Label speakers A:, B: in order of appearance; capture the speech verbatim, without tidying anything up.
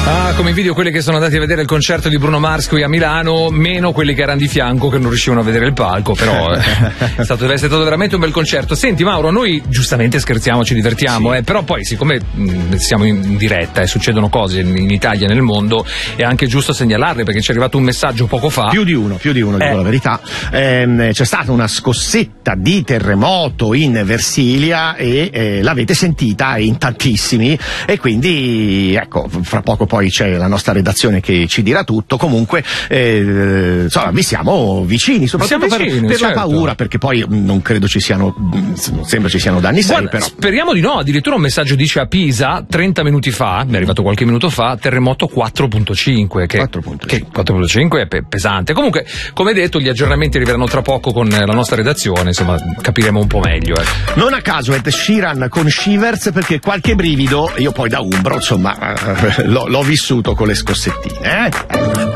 A: Ah, come video quelli che sono andati a vedere il concerto di Bruno Mars qui a Milano, meno quelli che erano di fianco che non riuscivano a vedere il palco, però eh, è, stato, è stato veramente un bel concerto. Senti Mauro, noi giustamente scherziamo, ci divertiamo, sì. eh, però poi siccome mh, siamo in diretta e succedono cose in, in Italia e nel mondo, è anche giusto segnalarle, perché ci è arrivato un messaggio poco fa.
B: Più di uno, più di uno,
A: eh.
B: dico la verità. Eh, c'è stata una scossetta di terremoto in Versilia e eh, l'avete sentita in tantissimi, e quindi ecco, fra poco poi c'è la nostra redazione che ci dirà tutto. Comunque eh, insomma vi siamo vicini, soprattutto
A: siamo vicini,
B: per, per
A: certo.
B: la paura, perché poi non credo ci siano, non sembra ci siano danni seri. Però
A: speriamo di no. Addirittura un messaggio dice: a Pisa trenta minuti fa, mi è arrivato qualche minuto fa, terremoto quattro virgola cinque, che quattro virgola cinque è pe- pesante. Comunque, come detto, gli aggiornamenti arriveranno tra poco con la nostra redazione, insomma capiremo un po' meglio. Eh.
B: Non a caso Ed Sheeran con Shivers, perché qualche brivido io poi da umbro insomma l'ho, l'ho vissuto con le scossettine, eh?